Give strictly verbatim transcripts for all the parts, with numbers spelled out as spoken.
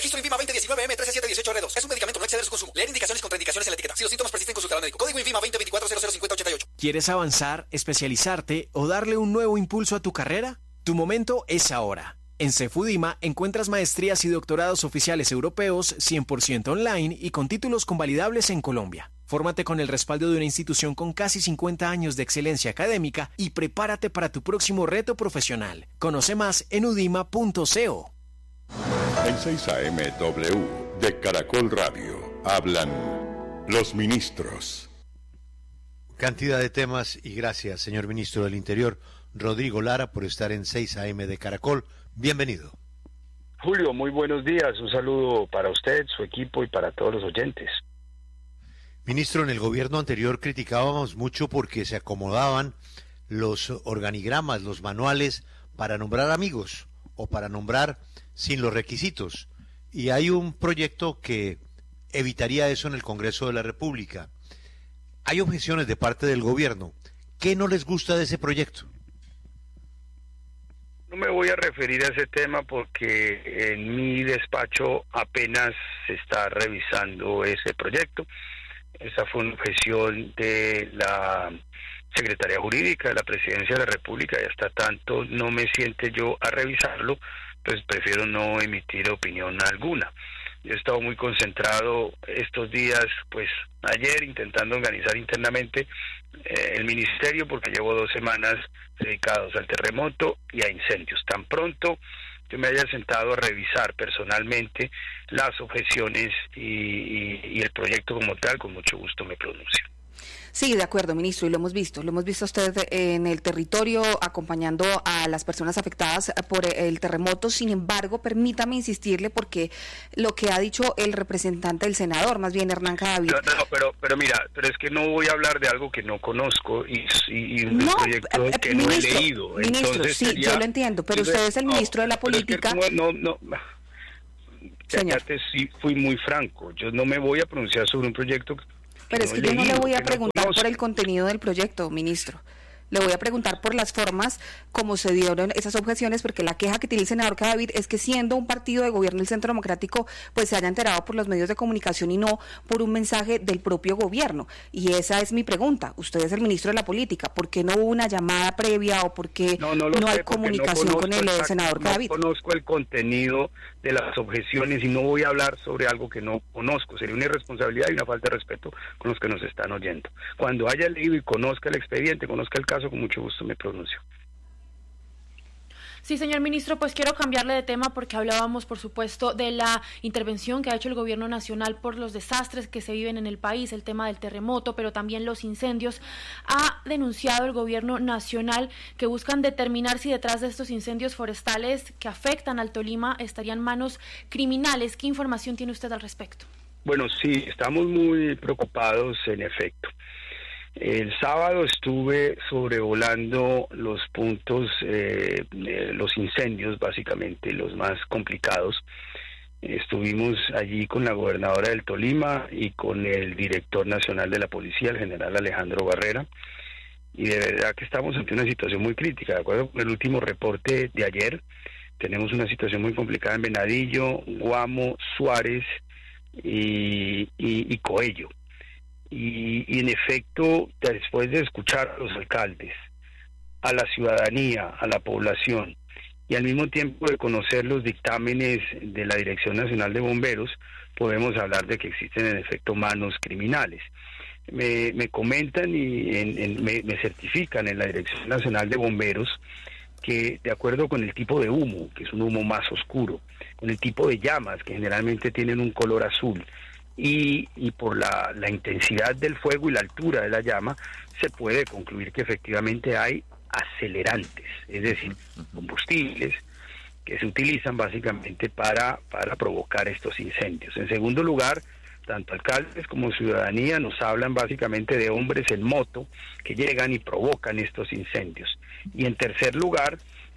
Registro INVIMA veinte diecinueve M trece siete dieciocho R dos. Es un medicamento, no exceder su consumo. Leer indicaciones y contraindicaciones en la etiqueta. Si los síntomas persisten, consultar al médico. Código INVIMA veinte veinticuatro cero cero cincuenta ochenta y ocho. ¿Quieres avanzar, especializarte o darle un nuevo impulso a tu carrera? Tu momento es ahora. En Cefudima encuentras maestrías y doctorados oficiales europeos cien por ciento online y con títulos convalidables en Colombia. Fórmate con el respaldo de una institución con casi cincuenta años de excelencia académica y prepárate para tu próximo reto profesional. Conoce más en udima punto co. En seis A M W de Caracol Radio hablan los ministros. Cantidad de temas y gracias, señor ministro del Interior, Rodrigo Lara, por estar en seis A M de Caracol. Bienvenido. Julio, muy buenos días. Un saludo para usted, su equipo y para todos los oyentes. Ministro, en el gobierno anterior criticábamos mucho porque se acomodaban los organigramas, los manuales para nombrar amigos o para nombrar sin los requisitos. Y hay un proyecto que evitaría eso en el Congreso de la República. Hay objeciones de parte del gobierno. ¿Qué no les gusta de ese proyecto? No me voy a referir a ese tema porque en mi despacho apenas se está revisando ese proyecto. Esa fue una objeción de la Secretaría Jurídica de la Presidencia de la República y hasta tanto no me siente yo a revisarlo, pues prefiero no emitir opinión alguna. Yo he estado muy concentrado estos días, pues ayer intentando organizar internamente eh, el ministerio porque llevo dos semanas dedicados al terremoto y a incendios. Tan pronto yo me haya sentado a revisar personalmente las objeciones y, y, y el proyecto como tal, con mucho gusto me pronuncio. Sí, de acuerdo, ministro, y lo hemos visto. Lo hemos visto a usted en el territorio acompañando a las personas afectadas por el terremoto. Sin embargo, permítame insistirle porque lo que ha dicho el representante del senador, más bien Hernán Cadavid... No, no, pero, pero mira, pero es que no voy a hablar de algo que no conozco y, y, y un no, proyecto eh, que ministro, no he leído. Ministro, Entonces, sí, sería, yo lo entiendo, pero usted es el no, ministro de la política... Es que no, no, ya, ya te sí, fui muy franco. Yo no me voy a pronunciar sobre un proyecto... Pero es que yo no le voy a preguntar por el contenido del proyecto, ministro. Le voy a preguntar por las formas como se dieron esas objeciones, porque la queja que tiene el senador Cadavid es que siendo un partido de gobierno el Centro Democrático, pues se haya enterado por los medios de comunicación y no por un mensaje del propio gobierno. Y esa es mi pregunta. Usted es el ministro de la política. ¿Por qué no hubo una llamada previa o por qué no, no, no hay comunicación no con el, el senador Cadavid? No conozco el contenido de las objeciones y no voy a hablar sobre algo que no conozco. Sería una irresponsabilidad y una falta de respeto con los que nos están oyendo. Cuando haya leído y conozca el expediente, conozca el caso, con mucho gusto me pronuncio. Sí, señor ministro, pues quiero cambiarle de tema porque hablábamos, por supuesto, de la intervención que ha hecho el gobierno nacional por los desastres que se viven en el país, el tema del terremoto, pero también los incendios. Ha denunciado el gobierno nacional que buscan determinar si detrás de estos incendios forestales que afectan al Tolima estarían manos criminales. ¿Qué información tiene usted al respecto? Bueno, sí, estamos muy preocupados, en efecto. El sábado estuve sobrevolando los puntos, eh, eh, los incendios, básicamente los más complicados. Estuvimos allí con la gobernadora del Tolima y con el director nacional de la policía, el general Alejandro Barrera. Y de verdad que estamos ante una situación muy crítica. De acuerdo con el último reporte de ayer, tenemos una situación muy complicada en Venadillo, Guamo, Suárez y, y, y Coello. Y, y en efecto, después de escuchar a los alcaldes, a la ciudadanía, a la población, y al mismo tiempo de conocer los dictámenes de la Dirección Nacional de Bomberos, podemos hablar de que existen en efecto manos criminales. Me, me comentan y en, en, me, me certifican en la Dirección Nacional de Bomberos que de acuerdo con el tipo de humo, que es un humo más oscuro, con el tipo de llamas, que generalmente tienen un color azul, Y, y por la, la intensidad del fuego y la altura de la llama, se puede concluir que efectivamente hay acelerantes, es decir, combustibles que se utilizan básicamente para, para provocar estos incendios. En segundo lugar, tanto alcaldes como ciudadanía nos hablan básicamente de hombres en moto que llegan y provocan estos incendios. Y en tercer lugar,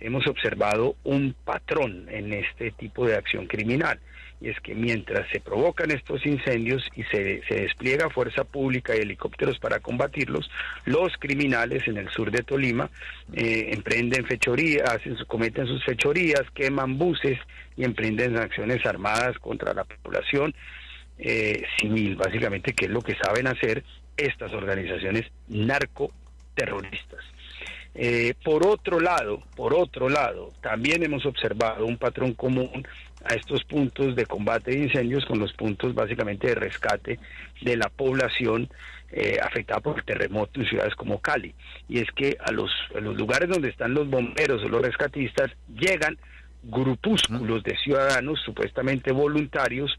hemos observado un patrón en este tipo de acción criminal, y es que mientras se provocan estos incendios y se, se despliega fuerza pública y helicópteros para combatirlos, los criminales en el sur de Tolima eh, emprenden fechorías, hacen, cometen sus fechorías, queman buses y emprenden acciones armadas contra la población eh, civil, básicamente, que es lo que saben hacer estas organizaciones narcoterroristas. Eh, por otro lado, por otro lado, también hemos observado un patrón común a estos puntos de combate de incendios con los puntos básicamente de rescate de la población eh, afectada por el terremoto en ciudades como Cali, y es que a los, a los lugares donde están los bomberos o los rescatistas llegan grupúsculos de ciudadanos supuestamente voluntarios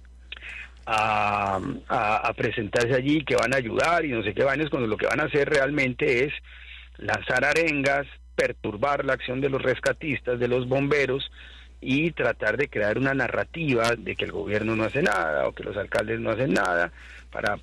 a, a, a presentarse allí, que van a ayudar y no sé qué vainas, cuando lo que van a hacer realmente es lanzar arengas, perturbar la acción de los rescatistas, de los bomberos, y tratar de crear una narrativa de que el gobierno no hace nada o que los alcaldes no hacen nada para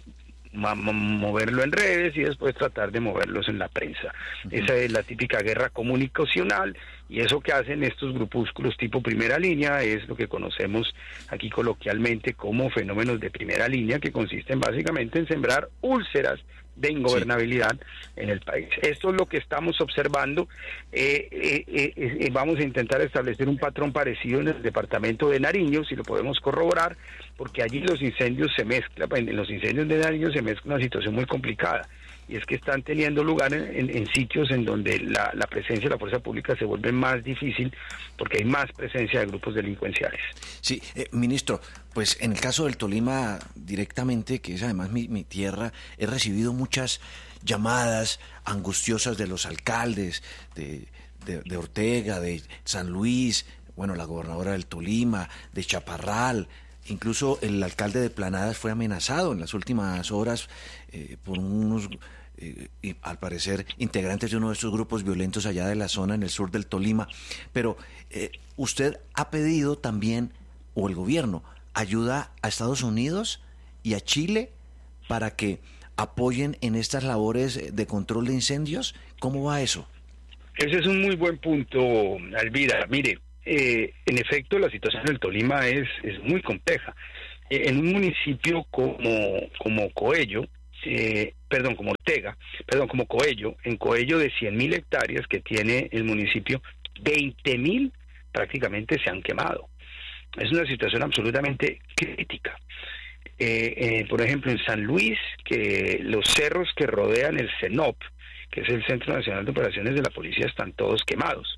moverlo en redes y después tratar de moverlos en la prensa. Uh-huh. Esa es la típica guerra comunicacional, y eso que hacen estos grupúsculos tipo primera línea es lo que conocemos aquí coloquialmente como fenómenos de primera línea, que consisten básicamente en sembrar úlceras de ingobernabilidad sí. en el país. Esto es lo que estamos observando. Eh, eh, eh, eh, vamos a intentar establecer un patrón parecido en el departamento de Nariño, si lo podemos corroborar, porque allí los incendios se mezclan, en los incendios de Nariño se mezcla una situación muy complicada, y es que están teniendo lugar en, en, en sitios en donde la, la presencia de la fuerza pública se vuelve más difícil porque hay más presencia de grupos delincuenciales. Sí, eh, ministro, pues en el caso del Tolima directamente, que es además mi, mi tierra, he recibido muchas llamadas angustiosas de los alcaldes de, de, de Ortega, de San Luis, bueno, la gobernadora del Tolima, de Chaparral. Incluso el alcalde de Planadas fue amenazado en las últimas horas eh, por unos, eh, y, al parecer, integrantes de uno de estos grupos violentos allá de la zona en el sur del Tolima. Pero eh, usted ha pedido también, o el gobierno, ayuda a Estados Unidos y a Chile para que apoyen en estas labores de control de incendios. ¿Cómo va eso? Ese es un muy buen punto, Alvira. Mire, Eh, en efecto, la situación del Tolima es, es muy compleja. Eh, en un municipio como, como Coello, eh, perdón, como Ortega, perdón, como Coello, en Coello de cien mil hectáreas que tiene el municipio, veinte mil prácticamente se han quemado. Es una situación absolutamente crítica. Eh, eh, por ejemplo, en San Luis, que los cerros que rodean el CENOP, que es el Centro Nacional de Operaciones de la Policía, están todos quemados.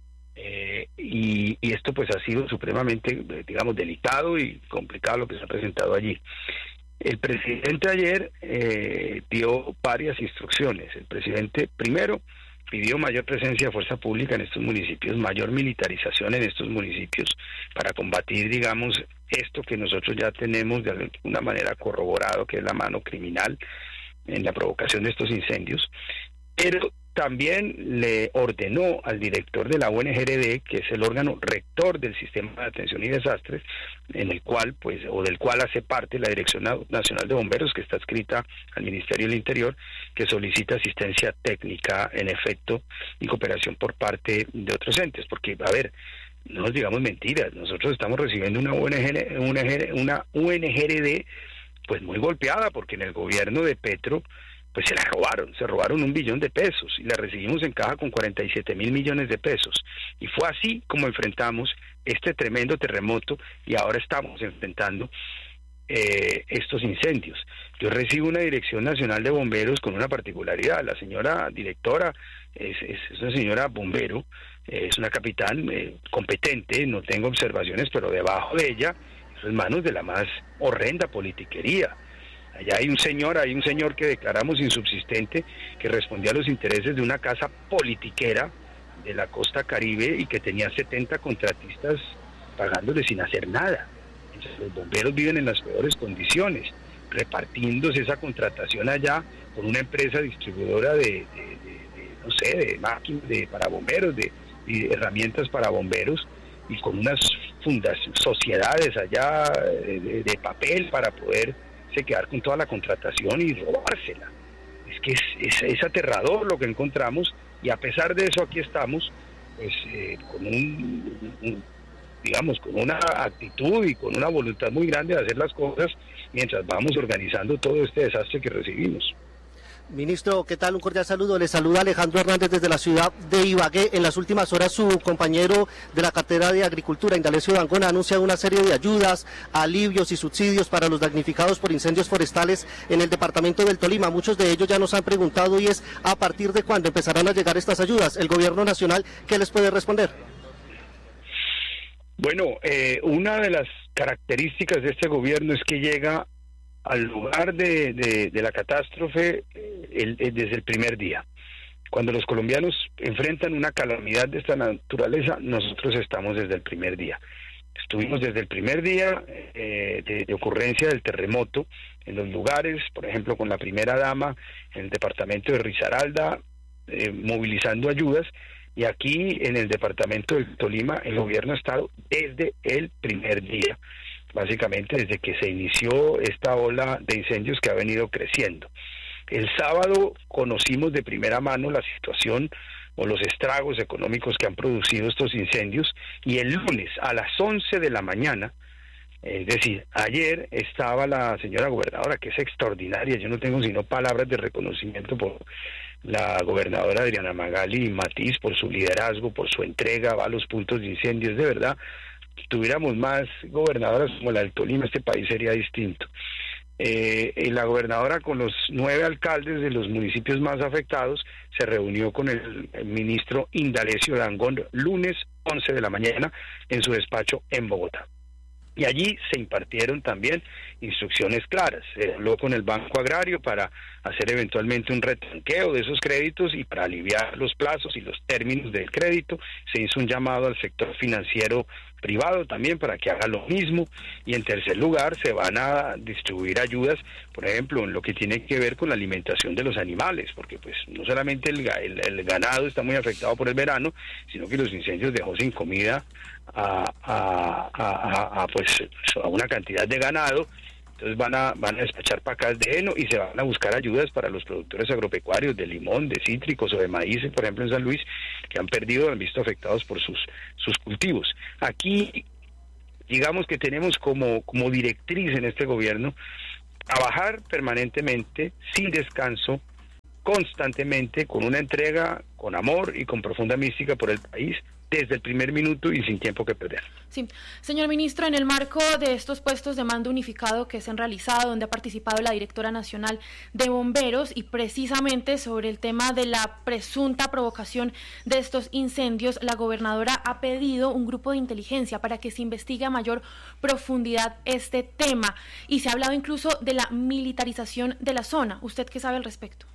Eh, y, y esto pues ha sido supremamente, digamos, delicado y complicado lo que se ha presentado allí. El presidente ayer eh, dio varias instrucciones. El presidente primero pidió mayor presencia de fuerza pública en estos municipios, mayor militarización en estos municipios para combatir, digamos, esto que nosotros ya tenemos de alguna manera corroborado, que es la mano criminal en la provocación de estos incendios. Pero también le ordenó al director de la U N G R D, que es el órgano rector del Sistema de Atención y Desastres, en el cual, pues, o del cual hace parte la Dirección Nacional de Bomberos, que está adscrita al Ministerio del Interior, que solicita asistencia técnica, en efecto, y cooperación por parte de otros entes, porque, a ver, no nos digamos mentiras, nosotros estamos recibiendo una U N G, una, una U N G R D, pues, muy golpeada, porque en el gobierno de Petro pues se la robaron, se robaron un billón de pesos y la recibimos en caja con cuarenta y siete mil millones de pesos. Y fue así como enfrentamos este tremendo terremoto y ahora estamos enfrentando eh, estos incendios. Yo recibo una Dirección Nacional de Bomberos con una particularidad. La señora directora es, es, es una señora bombero, eh, es una capitán eh, competente, no tengo observaciones, pero debajo de ella, en sus manos de la más horrenda politiquería. Allá hay un señor, hay un señor que declaramos insubsistente, que respondía a los intereses de una casa politiquera de la costa caribe y que tenía setenta contratistas pagándole sin hacer nada. Entonces, los bomberos viven en las peores condiciones, repartiéndose esa contratación allá con una empresa distribuidora de, de, de, de no sé, de máquinas de, para bomberos, de, de herramientas para bomberos, y con unas fundaciones, sociedades allá de, de, de papel para poder se quedar con toda la contratación y robársela. Es que es, es, es aterrador lo que encontramos, y a pesar de eso aquí estamos pues eh, con un, un, digamos, con una actitud y con una voluntad muy grande de hacer las cosas mientras vamos organizando todo este desastre que recibimos. Ministro, ¿qué tal? Un cordial saludo. Le saluda Alejandro Hernández desde la ciudad de Ibagué. En las últimas horas su compañero de la cartera de Agricultura, Indalecio Dangond, ha anunciado una serie de ayudas, alivios y subsidios para los damnificados por incendios forestales en el departamento del Tolima. Muchos de ellos ya nos han preguntado y es ¿a partir de cuándo empezarán a llegar estas ayudas? El gobierno nacional, ¿qué les puede responder? Bueno, eh, una de las características de este gobierno es que llega al lugar de, de, de la catástrofe el, el, desde el primer día. Cuando los colombianos enfrentan una calamidad de esta naturaleza, nosotros estamos desde el primer día. Estuvimos desde el primer día eh, de, de ocurrencia del terremoto en los lugares, por ejemplo, con la primera dama en el departamento de Risaralda, eh, movilizando ayudas, y aquí en el departamento del Tolima el gobierno ha estado desde el primer día, básicamente desde que se inició esta ola de incendios que ha venido creciendo. El sábado conocimos de primera mano la situación o los estragos económicos que han producido estos incendios, y el lunes a las once de la mañana, es decir, ayer estaba la señora gobernadora, que es extraordinaria, yo no tengo sino palabras de reconocimiento por la gobernadora Adriana Magali Matiz, por su liderazgo, por su entrega, va a los puntos de incendios, de verdad. Si tuviéramos más gobernadoras como la del Tolima, este país sería distinto. Eh, la gobernadora con los nueve alcaldes de los municipios más afectados se reunió con el, el ministro Indalecio Dangond lunes once de la mañana en su despacho en Bogotá. Y allí se impartieron también instrucciones claras. Se habló con el Banco Agrario para hacer eventualmente un retranqueo de esos créditos y para aliviar los plazos y los términos del crédito. Se hizo un llamado al sector financiero privado también para que haga lo mismo. Y en tercer lugar, se van a distribuir ayudas, por ejemplo, en lo que tiene que ver con la alimentación de los animales, porque pues no solamente el, el, el ganado está muy afectado por el verano, sino que los incendios dejó sin comida a, a, a, a, a pues a una cantidad de ganado. Entonces van a van a despachar pacas de heno y se van a buscar ayudas para los productores agropecuarios de limón, de cítricos o de maíz, por ejemplo en San Luis, que han perdido, han visto afectados por sus sus cultivos. Aquí, digamos que tenemos como, como directriz en este gobierno trabajar permanentemente, sin descanso, constantemente, con una entrega, con amor y con profunda mística por el país, desde el primer minuto y sin tiempo que perder. Sí, señor ministro, en el marco de estos puestos de mando unificado que se han realizado, donde ha participado la directora nacional de bomberos, y precisamente sobre el tema de la presunta provocación de estos incendios, la gobernadora ha pedido un grupo de inteligencia para que se investigue a mayor profundidad este tema, y se ha hablado incluso de la militarización de la zona. ¿Usted qué sabe al respecto?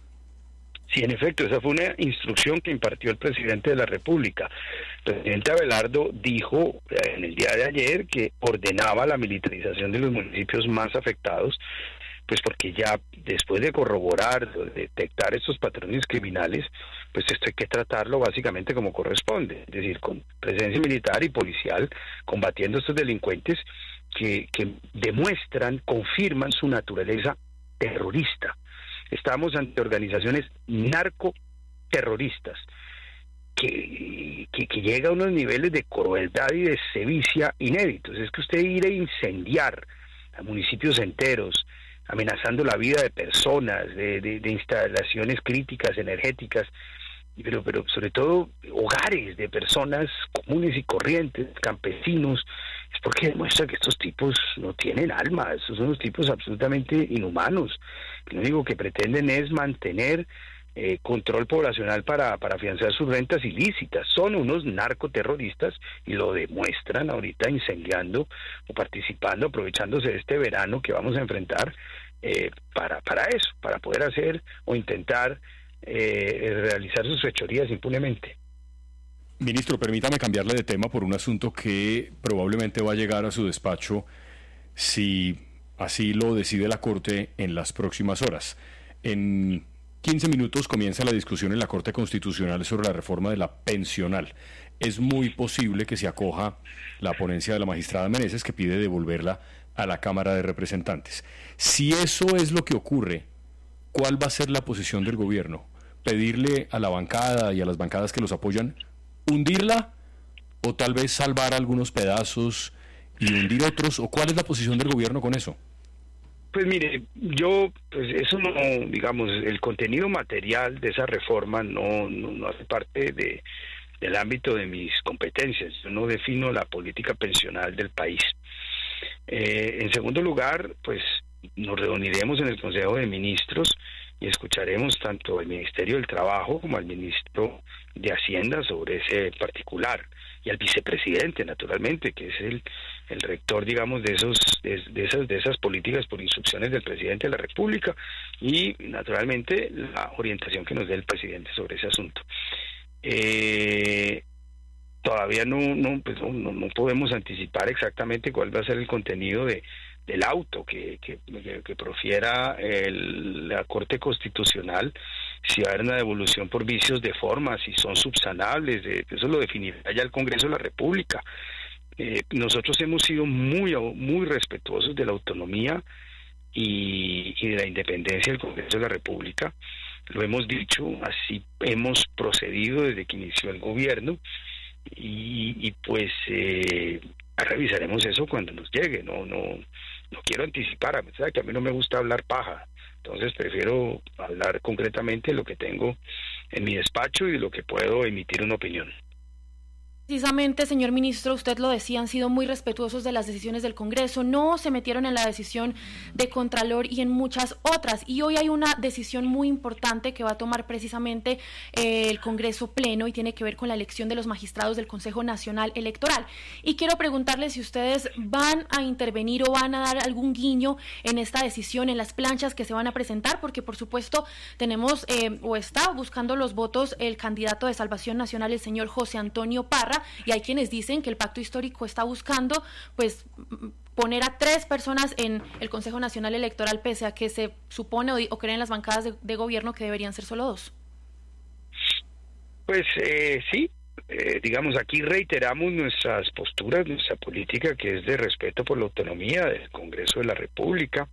Sí, en efecto, esa fue una instrucción que impartió el presidente de la República. El presidente Abelardo dijo en el día de ayer que ordenaba la militarización de los municipios más afectados, pues porque ya después de corroborar, de detectar estos patrones criminales, pues esto hay que tratarlo básicamente como corresponde, es decir, con presencia militar y policial, combatiendo a estos delincuentes que, que demuestran, confirman su naturaleza terrorista. Estamos ante organizaciones narcoterroristas que, que, que llega a unos niveles de crueldad y de sevicia inéditos. Es que usted ir a incendiar a municipios enteros, amenazando la vida de personas, de, de, de instalaciones críticas, energéticas, pero, pero sobre todo hogares de personas comunes y corrientes, campesinos, es porque demuestra que estos tipos no tienen alma. Estos son unos tipos absolutamente inhumanos, que lo único que pretenden es mantener eh, control poblacional para, para afianzar sus rentas ilícitas. Son unos narcoterroristas y lo demuestran ahorita incendiando o participando, aprovechándose de este verano que vamos a enfrentar eh, para, para eso, para poder hacer o intentar eh, realizar sus fechorías impunemente. Ministro, permítame cambiarle de tema por un asunto que probablemente va a llegar a su despacho si así lo decide la Corte en las próximas horas. En quince minutos comienza la discusión en la Corte Constitucional sobre la reforma de la pensional. Es muy posible que se acoja la ponencia de la magistrada Meneses, que pide devolverla a la Cámara de Representantes. Si eso es lo que ocurre, ¿cuál va a ser la posición del gobierno? ¿Pedirle a la bancada y a las bancadas que los apoyan hundirla o tal vez salvar algunos pedazos y hundir otros? ¿O cuál es la posición del gobierno con eso? Pues mire, yo, pues eso no, digamos, el contenido material de esa reforma no, no, no hace parte de, del ámbito de mis competencias. Yo no defino la política pensional del país. Eh, en segundo lugar, pues nos reuniremos en el Consejo de Ministros y escucharemos tanto al Ministerio del Trabajo como al Ministro de Hacienda sobre ese particular, y al vicepresidente, naturalmente, que es el, el rector, digamos, de esos de, de esas de esas políticas por instrucciones del presidente de la República, y naturalmente la orientación que nos dé el presidente sobre ese asunto. Eh, todavía no no, pues no no podemos anticipar exactamente cuál va a ser el contenido de del auto que que, que profiera el, la Corte Constitucional, si va a haber una devolución por vicios de forma, si son subsanables, de, eso lo definirá ya el Congreso de la República. Eh, nosotros hemos sido muy muy respetuosos de la autonomía y, y de la independencia del Congreso de la República. Lo hemos dicho, así hemos procedido desde que inició el gobierno, y, y pues eh, revisaremos eso cuando nos llegue. No no no quiero anticipar, a pesar de que a mí no me gusta hablar paja, entonces prefiero hablar concretamente de lo que tengo en mi despacho y de lo que puedo emitir una opinión. Precisamente, señor ministro, usted lo decía, han sido muy respetuosos de las decisiones del Congreso, no se metieron en la decisión de Contralor y en muchas otras, y hoy hay una decisión muy importante que va a tomar precisamente eh, el Congreso Pleno, y tiene que ver con la elección de los magistrados del Consejo Nacional Electoral. Y quiero preguntarle si ustedes van a intervenir o van a dar algún guiño en esta decisión, en las planchas que se van a presentar, porque por supuesto tenemos eh, o está buscando los votos el candidato de Salvación Nacional, el señor José Antonio Parra, y hay quienes dicen que el pacto histórico está buscando pues poner a tres personas en el Consejo Nacional Electoral, pese a que se supone o, o creen las bancadas de, de gobierno que deberían ser solo dos. Pues eh, sí, eh, digamos, aquí reiteramos nuestras posturas, nuestra política, que es de respeto por la autonomía del Congreso de la República.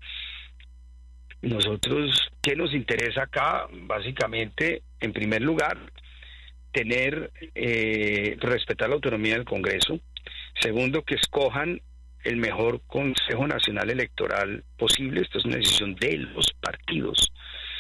Nosotros, ¿qué nos interesa acá? Básicamente, en primer lugar, tener, eh, respetar la autonomía del Congreso. Segundo, que escojan el mejor Consejo Nacional Electoral posible. Esto es una decisión de los partidos.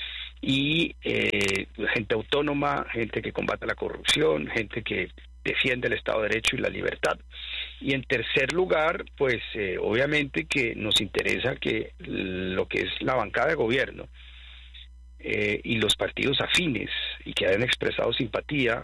Y eh, gente autónoma, gente que combata la corrupción, gente que defiende el Estado de Derecho y la libertad. Y en tercer lugar, pues eh, obviamente que nos interesa que lo que es la bancada de gobierno Eh, y los partidos afines y que hayan expresado simpatía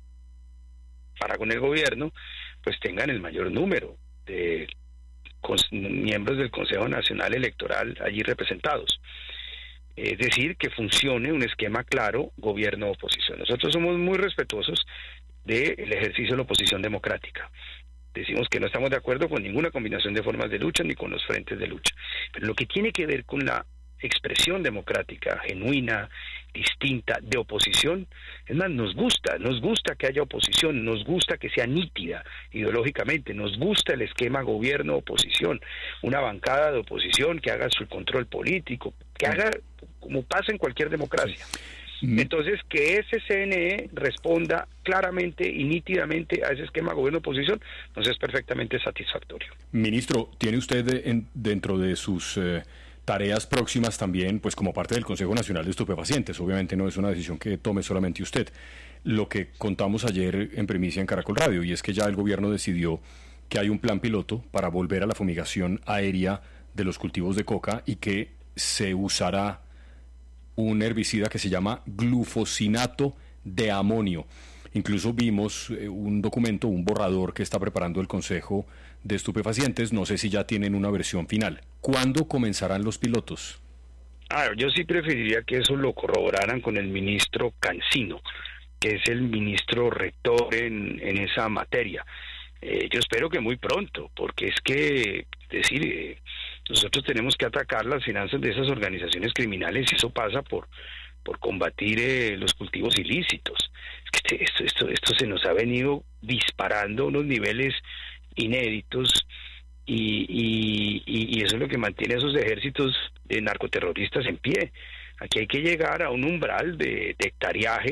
para con el gobierno, pues tengan el mayor número de cons- miembros del Consejo Nacional Electoral allí representados. Es decir, que funcione un esquema claro, gobierno-oposición. Nosotros somos muy respetuosos del ejercicio de la oposición democrática. Decimos que no estamos de acuerdo con ninguna combinación de formas de lucha ni con los frentes de lucha. Pero lo que tiene que ver con la expresión democrática, genuina, distinta, de oposición, es más, nos gusta, nos gusta que haya oposición, nos gusta que sea nítida ideológicamente, nos gusta el esquema gobierno-oposición, una bancada de oposición que haga su control político, que haga como pasa en cualquier democracia. Entonces, que ese C N E responda claramente y nítidamente a ese esquema gobierno-oposición, nos es perfectamente satisfactorio. Ministro, ¿tiene usted en, dentro de sus eh, tareas próximas también, pues como parte del Consejo Nacional de Estupefacientes? Obviamente no es una decisión que tome solamente usted. Lo que contamos ayer en primicia en Caracol Radio, y es que ya el gobierno decidió que hay un plan piloto para volver a la fumigación aérea de los cultivos de coca, y que se usará un herbicida que se llama glufosinato de amonio. Incluso vimos eh, un documento, un borrador que está preparando el Consejo de Estupefacientes. No sé si ya tienen una versión final. ¿Cuándo comenzarán los pilotos? Ah, yo sí preferiría que eso lo corroboraran con el ministro Cancino, que es el ministro rector en, en esa materia. Eh, yo espero que muy pronto, porque es que, es decir, eh, nosotros tenemos que atacar las finanzas de esas organizaciones criminales, y eso pasa por por combatir eh, los cultivos ilícitos. Es que esto, esto, esto se nos ha venido disparando a unos niveles inéditos, y, y, y eso es lo que mantiene a esos ejércitos de narcoterroristas en pie. Aquí hay que llegar a un umbral de, de hectareaje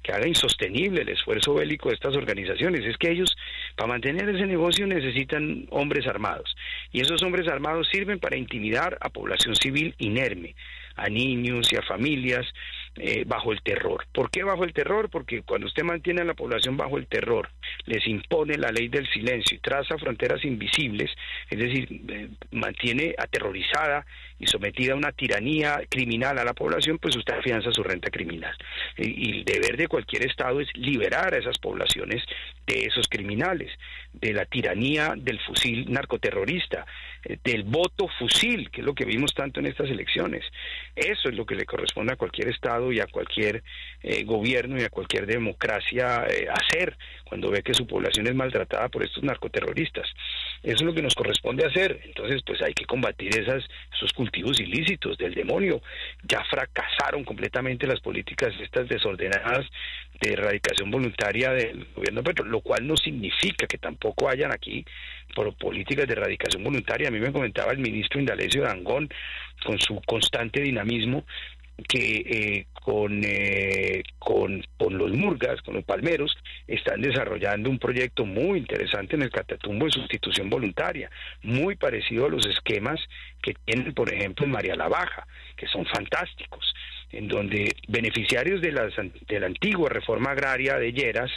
que haga insostenible el esfuerzo bélico de estas organizaciones. Es que ellos, para mantener ese negocio, necesitan hombres armados, y esos hombres armados sirven para intimidar a población civil inerme, a niños y a familias, eh, bajo el terror. ¿Por qué bajo el terror? Porque cuando usted mantiene a la población bajo el terror, les impone la ley del silencio y traza fronteras invisibles, es decir, eh, mantiene aterrorizada y sometida a una tiranía criminal a la población, pues usted afianza su renta criminal. Y, y el deber de cualquier Estado es liberar a esas poblaciones de esos criminales, de la tiranía del fusil narcoterrorista, eh, del voto fusil, que es lo que vimos tanto en estas elecciones. Eso es lo que le corresponde a cualquier Estado y a cualquier eh, gobierno y a cualquier democracia eh, hacer cuando ve que su población es maltratada por estos narcoterroristas. Eso es lo que nos corresponde hacer. Entonces, pues hay que combatir esas, esos cultivos ilícitos del demonio. Ya fracasaron completamente las políticas estas desordenadas de erradicación voluntaria del gobierno Petro, lo cual no significa que tampoco hayan aquí por políticas de erradicación voluntaria. A mí me comentaba el ministro Indalecio Dangond, con su constante dinamismo, que eh, con, eh, con con los murgas, con los palmeros, están desarrollando un proyecto muy interesante en el Catatumbo de sustitución voluntaria, muy parecido a los esquemas que tienen, por ejemplo, en María la Baja, que son fantásticos, en donde beneficiarios de, las, de la antigua reforma agraria de Lleras,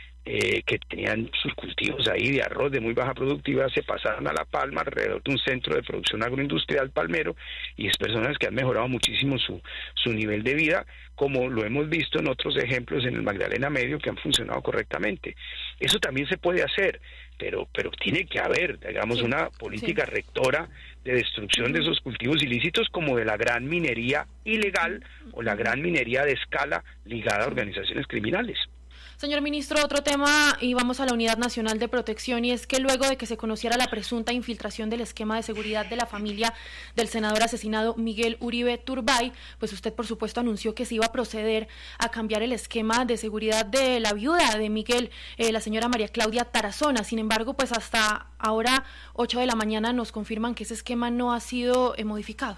Eh, que tenían sus cultivos ahí de arroz de muy baja productividad, se pasaron a La Palma, alrededor de un centro de producción agroindustrial palmero, y es personas que han mejorado muchísimo su, su nivel de vida, como lo hemos visto en otros ejemplos en el Magdalena Medio que han funcionado correctamente. Eso también se puede hacer, pero pero tiene que haber, digamos, sí, una política sí. rectora de destrucción de esos cultivos ilícitos, como de la gran minería ilegal o la gran minería de escala ligada a organizaciones criminales. Señor ministro, otro tema, y vamos a la Unidad Nacional de Protección, y es que luego de que se conociera la presunta infiltración del esquema de seguridad de la familia del senador asesinado Miguel Uribe Turbay, pues usted por supuesto anunció que se iba a proceder a cambiar el esquema de seguridad de la viuda de Miguel, eh, la señora María Claudia Tarazona. Sin embargo, pues hasta ahora, ocho de la mañana, nos confirman que ese esquema no ha sido eh, modificado.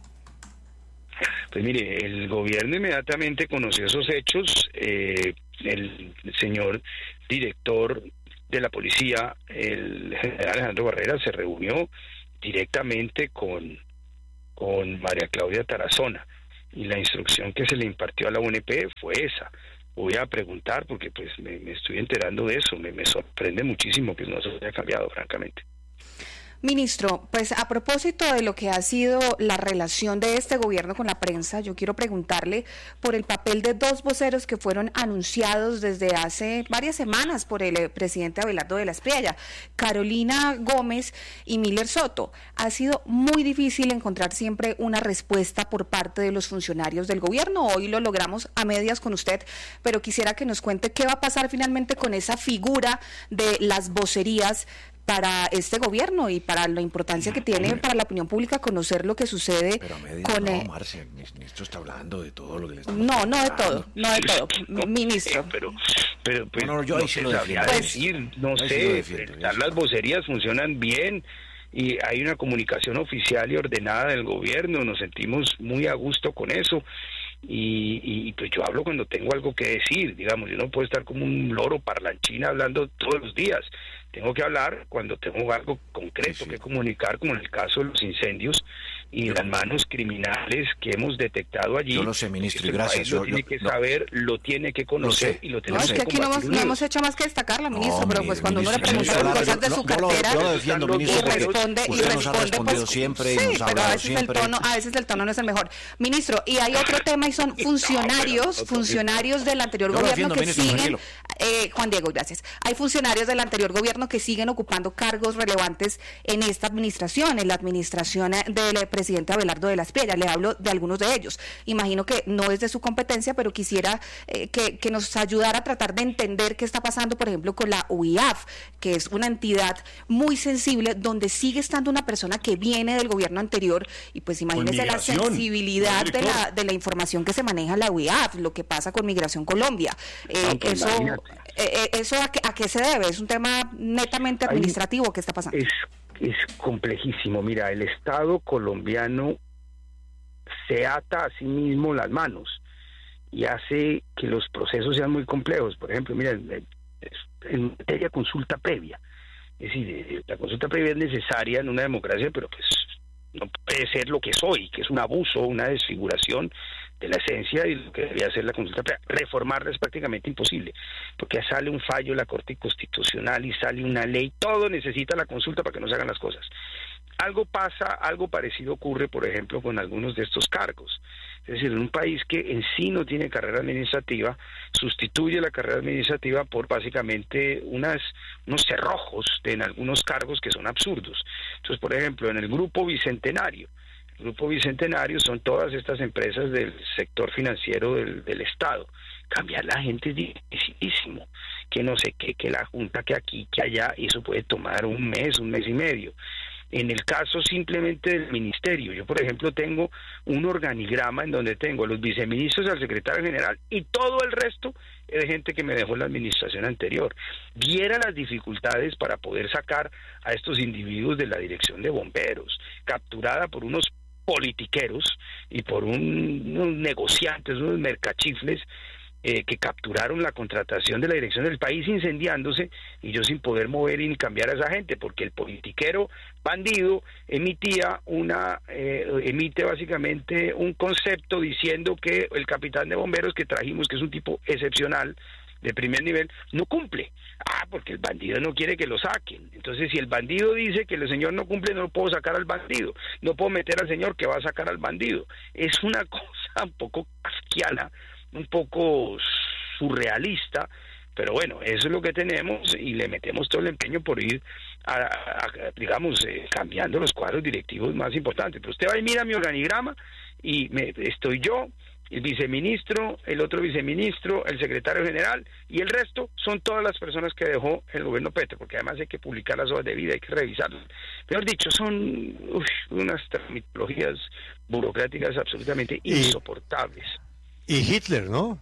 Pues mire, el gobierno inmediatamente conoció esos hechos. eh, el señor director de la policía, el general Alejandro Barrera, se reunió directamente con, con María Claudia Tarazona, y la instrucción que se le impartió a la U N P fue esa. Voy a preguntar porque pues me, me estoy enterando de eso, me, me sorprende muchísimo que no se haya cambiado, francamente. Ministro, pues a propósito de lo que ha sido la relación de este gobierno con la prensa, yo quiero preguntarle por el papel de dos voceros que fueron anunciados desde hace varias semanas por el eh, presidente Abelardo de la Espriella, Carolina Gómez y Miller Soto. Ha sido muy difícil encontrar siempre una respuesta por parte de los funcionarios del gobierno. Hoy lo logramos a medias con usted, pero quisiera que nos cuente qué va a pasar finalmente con esa figura de las vocerías para este gobierno y para la importancia que tiene para la opinión pública conocer lo que sucede. Pero a medias con no, eh, Marcia, el ministro está hablando de todo lo que le está No, no de todo, no de todo, ministro. Pero, pero pues, no, no, yo ahí sí lo sabría defiendo. decir, no Ahí sí sé, lo defiendo, enfrentar las vocerías funcionan bien y hay una comunicación oficial y ordenada del gobierno, nos sentimos muy a gusto con eso. Y, y pues yo hablo cuando tengo algo que decir, digamos, yo no puedo estar como un loro parlanchín hablando todos los días. Tengo que hablar cuando tengo algo concreto sí, sí. que comunicar, como en el caso de los incendios y yo, las manos criminales que hemos detectado allí. Yo lo sé, ministro, y gracias. Lo yo, tiene yo, que no, saber, lo tiene que conocer sé, y lo tenemos no, que es que aquí no hemos, no hemos hecho más que destacarla, ministro, no, pero pues cuando uno le pregunta cosas de su cartera yo lo defiendo, ministro, y responde, y usted nos ha respondido pues, siempre sí, y nos ha pero a veces siempre. el tono, a veces el tono no es el mejor. Ministro, y hay otro tema y son funcionarios, funcionarios del anterior gobierno que siguen, eh, Juan Diego, gracias. Hay funcionarios del anterior gobierno que siguen ocupando cargos relevantes en esta administración, en la administración del presidente Abelardo de la Espriella. Le hablo de algunos de ellos. Imagino que no es de su competencia, pero quisiera eh, que, que nos ayudara a tratar de entender qué está pasando, por ejemplo, con la U I A F, que es una entidad muy sensible, donde sigue estando una persona que viene del gobierno anterior, y pues imagínese la sensibilidad de la, de la información que se maneja en la U I A F, lo que pasa con Migración Colombia. Eh, no, pues eso eh, eso a qué, a qué se debe? ¿Es un tema netamente administrativo? Ahí, ¿qué está pasando? Es, es complejísimo. Mira, el Estado colombiano se ata a sí mismo las manos y hace que los procesos sean muy complejos. Por ejemplo, miren, en materia de consulta previa, es decir, la consulta previa es necesaria en una democracia, pero pues no puede ser lo que es hoy, que es un abuso, una desfiguración de la esencia y lo que debería ser la consulta previa. Reformarla es prácticamente imposible, porque sale un fallo de la Corte Constitucional y sale una ley, todo necesita la consulta para que no se hagan las cosas. Algo pasa, algo parecido ocurre, por ejemplo, con algunos de estos cargos. Es decir, en un país que en sí no tiene carrera administrativa, sustituye la carrera administrativa por básicamente unas, unos cerrojos de, en algunos cargos que son absurdos. Entonces, por ejemplo, en el Grupo Bicentenario, el Grupo Bicentenario son todas estas empresas del sector financiero del, del Estado. Cambiar la gente es dificilísimo, que no sé qué, que la Junta, que aquí, que allá, y eso puede tomar un mes, un mes y medio. En el caso simplemente del ministerio, yo por ejemplo tengo un organigrama en donde tengo a los viceministros, al secretario general y todo el resto de gente que me dejó la administración anterior. Viera las dificultades para poder sacar a estos individuos de la dirección de bomberos, capturada por unos politiqueros y por un, unos negociantes, unos mercachifles, Eh, que capturaron la contratación de la dirección del país incendiándose y yo sin poder mover y cambiar a esa gente, porque el politiquero bandido emitía una, eh, emite básicamente un concepto diciendo que el capitán de bomberos que trajimos, que es un tipo excepcional, de primer nivel, no cumple. Ah, porque el bandido no quiere que lo saquen. Entonces, si el bandido dice que el señor no cumple, no lo puedo sacar al bandido. No puedo meter al señor que va a sacar al bandido. Es una cosa un poco kafkiana, un poco surrealista, pero bueno, eso es lo que tenemos y le metemos todo el empeño por ir, a, a, a, digamos, eh, cambiando los cuadros directivos más importantes. Pero usted va y mira mi organigrama y me, estoy yo, el viceministro, el otro viceministro, el secretario general y el resto son todas las personas que dejó el gobierno Petro, porque además hay que publicar las hojas de vida, hay que revisarlas. Mejor dicho, son uf, unas terminologías burocráticas absolutamente insoportables. Y Hitler, ¿no?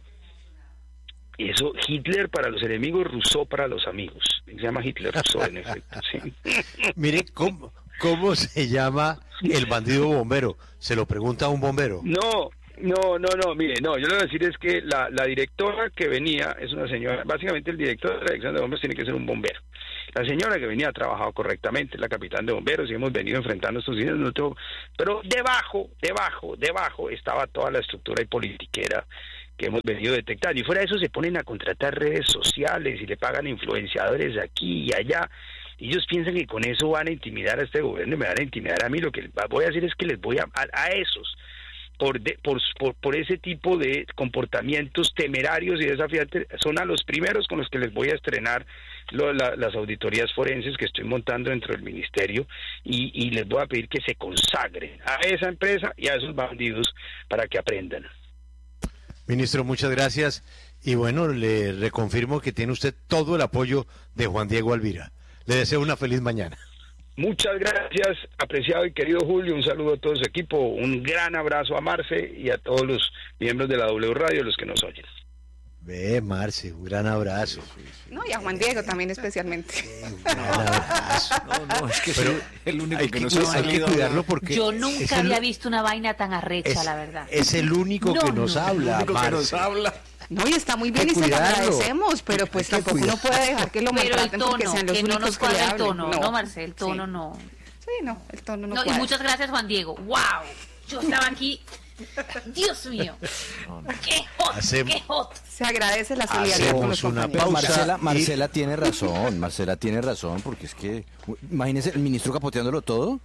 Eso, Hitler para los enemigos, Rousseau para los amigos. Se llama Hitler Rousseau, en efecto, sí. Mire, ¿cómo, ¿cómo se llama el bandido bombero? ¿Se lo pregunta a un bombero? No, no, no, no, mire, no, yo le voy a decir es que la, la directora que venía es una señora, básicamente el director de la dirección de bomberos tiene que ser un bombero. La señora que venía ha trabajado correctamente, la capitán de bomberos, y hemos venido enfrentando estos días, pero debajo, debajo, debajo estaba toda la estructura y politiquera que hemos venido detectando, y fuera de eso se ponen a contratar redes sociales y le pagan influenciadores aquí y allá, y ellos piensan que con eso van a intimidar a este gobierno y me van a intimidar a mí. Lo que voy a hacer es que les voy a, a, a esos Por, de, por, por, por ese tipo de comportamientos temerarios y desafiantes, son a los primeros con los que les voy a estrenar lo, la, las auditorías forenses que estoy montando dentro del ministerio y, y les voy a pedir que se consagren a esa empresa y a esos bandidos para que aprendan. Ministro, muchas gracias y bueno, le reconfirmo que tiene usted todo el apoyo de Juan Diego Alvira. Le deseo una feliz mañana. Muchas gracias, apreciado y querido Julio, un saludo a todo su equipo, un gran abrazo a Marce y a todos los miembros de la W Radio, los que nos oyen. Ve, Marce, un gran abrazo. No, y a Juan Diego también especialmente. Un gran abrazo. No, no, es que Pero soy el único hay que, que, no hay que cuidarlo porque... Yo nunca es había el, visto una vaina tan arrecha, es, la verdad. Es el único no, que nos no, habla, el único Marce. que nos habla. No, y está muy bien Hay y que se lo cuidarlo. agradecemos, pero pues Hay que tampoco uno cuidar. puede dejar que lo Pero el maltraten porque tono, sean los que no únicos nos que le cuadra el hablen. tono, no, Marcel, el tono Sí. no. Sí, no, el tono no, No, y cuadra. muchas gracias, Juan Diego. ¡Wow! Yo estaba aquí. Dios mío. ¡Qué hot! Hacemos- ¡Qué hot! Se agradece la solidaridad con los Hacemos una compañeros. Pero pausa. Marcela, y- Marcela tiene razón, Marcela tiene razón, porque es que, imagínese el ministro capoteándolo todo.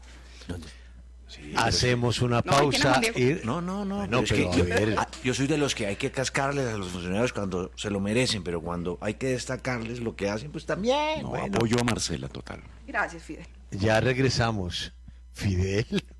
Hacemos una No, ¿y quién es pausa. Juan Diego? y- No, no, no. Bueno, pero es pero que a yo, ver. ah, yo soy de los que hay que cascarles a los funcionarios cuando se lo merecen, pero cuando hay que destacarles lo que hacen, pues también. No, Bueno. apoyo a Marcela total. Gracias, Fidel. Ya regresamos. Fidel.